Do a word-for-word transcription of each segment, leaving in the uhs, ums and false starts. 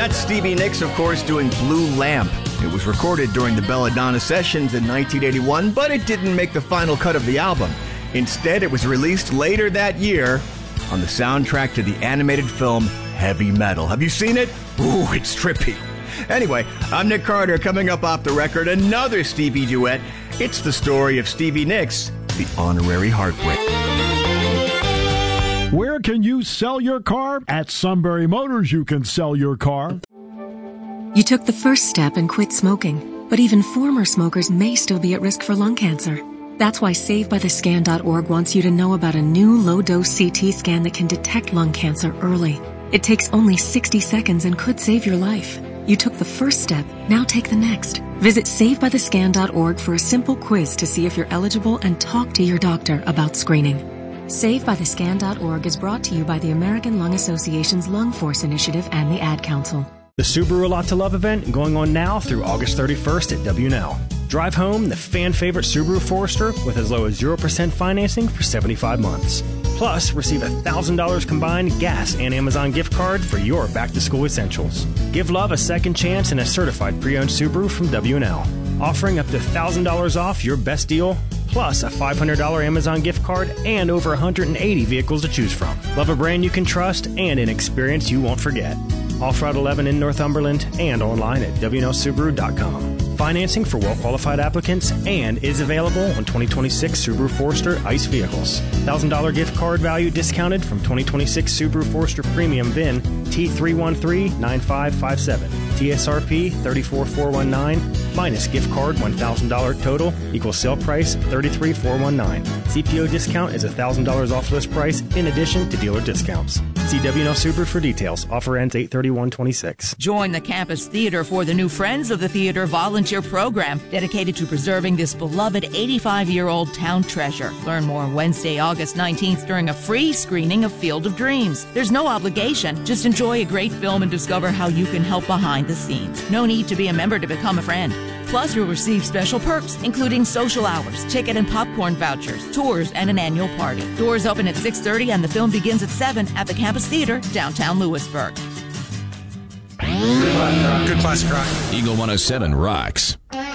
That's Stevie Nicks, of course, doing Blue Lamp. It was recorded during the Belladonna sessions in nineteen eighty-one, but it didn't make the final cut of the album. Instead, it was released later that year on the soundtrack to the animated film Heavy Metal. Have you seen it? Ooh, it's trippy. Anyway, I'm Nick Carter. Coming up off the record, another Stevie duet. It's the story of Stevie Nicks, the honorary heartbreak. Where can you sell your car? At Sunbury Motors, you can sell your car. You took the first step and quit smoking, but even former smokers may still be at risk for lung cancer. That's why Save By The Scan dot org wants you to know about a new low-dose C T scan that can detect lung cancer early. It takes only sixty seconds and could save your life. You took the first step, now take the next. Visit Save By The Scan dot org for a simple quiz to see if you're eligible and talk to your doctor about screening. Save By The Scan dot org is brought to you by the American Lung Association's Lung Force Initiative and the Ad Council. The Subaru A Lot to Love event going on now through August thirty-first at W and L. Drive home the fan-favorite Subaru Forester with as low as zero percent financing for seventy-five months. Plus, receive a one thousand dollars combined gas and Amazon gift card for your back-to-school essentials. Give love a second chance in a certified pre-owned Subaru from W and L. Offering up to one thousand dollars off your best deal, plus a five hundred dollars Amazon gift card and over one hundred eighty vehicles to choose from. Love a brand you can trust and an experience you won't forget. Off Route eleven in Northumberland and online at W and L Subaru dot com. Financing for well-qualified applicants and is available on twenty twenty-six Subaru Forester ICE vehicles. one thousand dollars gift card value discounted from twenty twenty-six Subaru Forester Premium V I N T three one three nine five five seven. T S R P three four four one nine minus gift card one thousand dollars total equals sale price thirty-three thousand four hundred nineteen. C P O discount is one thousand dollars off list price in addition to dealer discounts. See W and L Subaru for details. Offer ends eight thirty-one twenty-six. Join the Campus Theater for the new Friends of the Theater volunteer program dedicated to preserving this beloved eighty-five-year-old town treasure. Learn more Wednesday, August nineteenth during a free screening of Field of Dreams. There's no obligation. Just enjoy a great film and discover how you can help behind the scenes. No need to be a member to become a friend. Plus, you'll receive special perks, including social hours, ticket and popcorn vouchers, tours, and an annual party. Doors open at six thirty and the film begins at seven at the Campus Theater, downtown Lewisburg. Good classic rock. Eagle one oh seven rocks.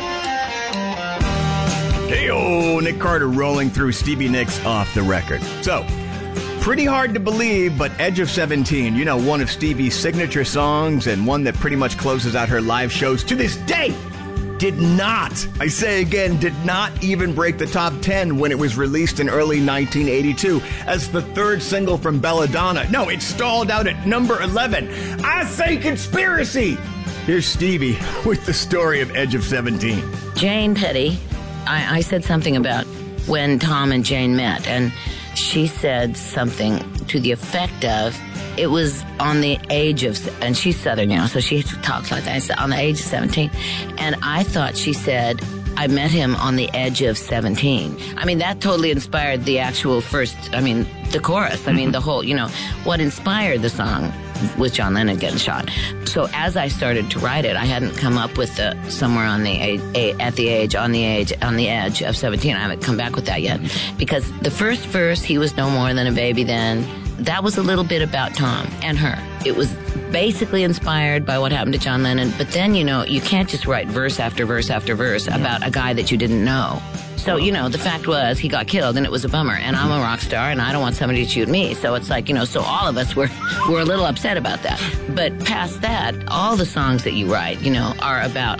Hey-oh, Nick Carter rolling through Stevie Nicks off the record. So, pretty hard to believe, but Edge of seventeen, you know, one of Stevie's signature songs and one that pretty much closes out her live shows to this day, did not, I say again, did not even break the top ten when it was released in early nineteen eighty-two as the third single from Belladonna. No, it stalled out at number eleven. I say conspiracy! Here's Stevie with the story of Edge of seventeen. Jane Petty, I, I said something about when Tom and Jane met, and she said something to the effect of, it was on the age of, and she's Southern, you know, so she talks like that. It's on the age of seventeen. And I thought she said, I met him on the edge of seventeen. I mean, that totally inspired the actual first, I mean, the chorus. I mean, the whole, you know, what inspired the song was John Lennon getting shot. So as I started to write it, I hadn't come up with the somewhere on the age, at the age, on the age, on the edge of seventeen. I haven't come back with that yet. Because the first verse, he was no more than a baby then, that was a little bit about Tom and her. It was basically inspired by what happened to John Lennon, but then, you know, you can't just write verse after verse after verse about a guy that you didn't know. So, you know, the fact was he got killed and it was a bummer, and I'm a rock star and I don't want somebody to shoot me. So it's like, you know, so all of us were, were a little upset about that. But past that, all the songs that you write, you know, are about